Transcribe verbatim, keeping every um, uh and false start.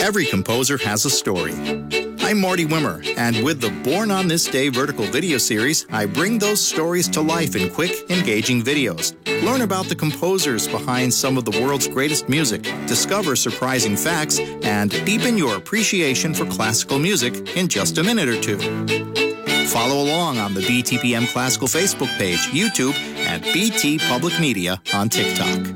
Every composer has a story. I'm Marty Wimmer, and with the Born on This Day vertical video series, I bring those stories to life in quick, engaging videos. Learn about the composers behind some of the world's greatest music, discover surprising facts, and deepen your appreciation for classical music in just a minute or two. Follow along on the B T P M Classical Facebook page, YouTube, and B T Public Media on TikTok.